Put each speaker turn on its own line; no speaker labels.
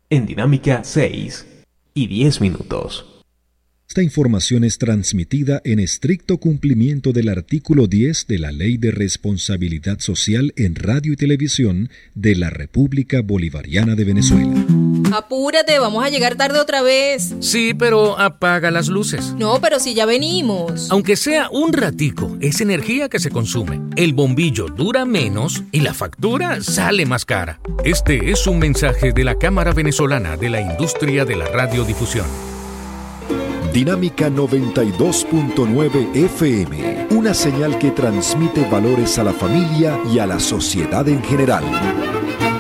en Dinámica 6 y 10 minutos.
Esta información es transmitida en estricto cumplimiento del artículo 10 de la Ley de Responsabilidad Social en Radio y Televisión de la República Bolivariana de Venezuela.
Apúrate, vamos a llegar tarde otra vez.
Sí, pero apaga las luces.
No, pero si ya venimos.
Aunque sea un ratico, es energía que se consume. El bombillo dura menos y la factura sale más cara. Este es un mensaje de la Cámara Venezolana de la Industria de la Radiodifusión.
Dinámica 92.9 FM, una señal que transmite valores a la familia y a la sociedad en general.